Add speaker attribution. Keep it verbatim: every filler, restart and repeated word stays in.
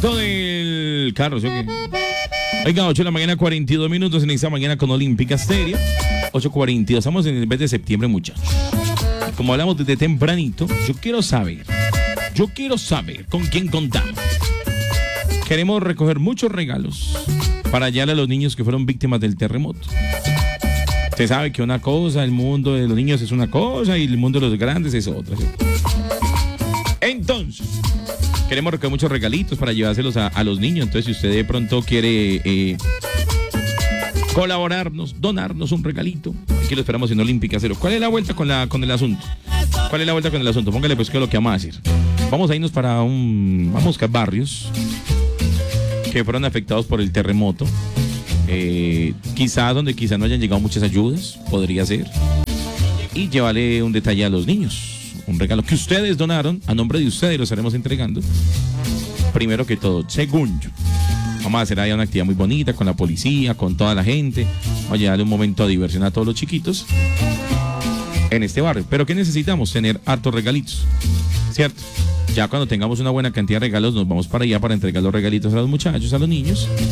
Speaker 1: momento del carro, ¿sí o qué? Oiga, ocho de la mañana, cuarenta y dos minutos en esta mañana con Olímpica Stereo. ocho cuarenta y dos, estamos en el mes de septiembre, muchachos. Como hablamos desde tempranito, yo quiero saber, yo quiero saber con quién contamos. Queremos recoger muchos regalos para hallarle a los niños que fueron víctimas del terremoto. Usted sabe que una cosa, el mundo de los niños es una cosa y el mundo de los grandes es otra, ¿sí? Entonces, queremos recoger muchos regalitos para llevárselos a, a los niños. Entonces, si usted de pronto quiere eh, colaborarnos, donarnos un regalito, aquí lo esperamos en Olímpica Cero. ¿Cuál es la vuelta con, la, con el asunto? ¿Cuál es la vuelta con el asunto? Póngale pues que es lo que vamos a hacer. Vamos a irnos para un... Vamos a buscar barrios que fueron afectados por el terremoto. Eh, quizás donde quizás no hayan llegado muchas ayudas, podría ser. Y llevarle un detalle a los niños. Un regalo que ustedes donaron, a nombre de ustedes lo estaremos entregando. Primero que todo. Segundo, vamos a hacer ahí una actividad muy bonita con la policía, con toda la gente. Vamos a llevarle un momento de diversión a todos los chiquitos en este barrio. Pero ¿qué necesitamos? Tener hartos regalitos, ¿cierto? Ya cuando tengamos una buena cantidad de regalos nos vamos para allá para entregar los regalitos a los muchachos, a los niños.